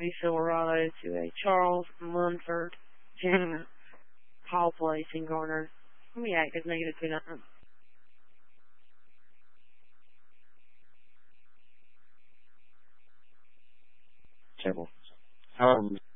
A Silverado to a Charles Munford Jr. Hall Place in Garner. Let me act as negative 2 Terrible.